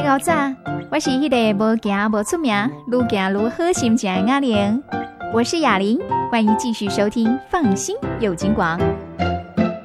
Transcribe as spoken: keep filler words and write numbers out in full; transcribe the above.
友早，我是迄个无行无出名，愈行愈好心情的雅玲。我是雅玲，欢迎继续收听《放心有金广》。